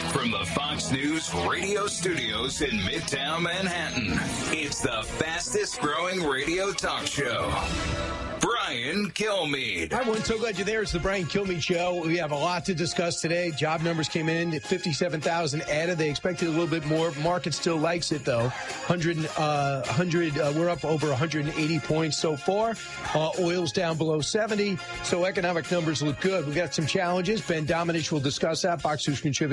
From the Fox News radio studios in Midtown Manhattan, it's the fastest growing radio talk show. Brian Kilmeade. Hi, everyone. So glad you're there. It's the Brian Kilmeade Show. We have a lot to discuss today. Job numbers came in at 57,000 added. They expected a little bit more. Market still likes it, though. We're up over 180 points so far. Oil's down below 70. So economic numbers look good. We got some challenges. Ben Domenech will discuss that. Fox News contributor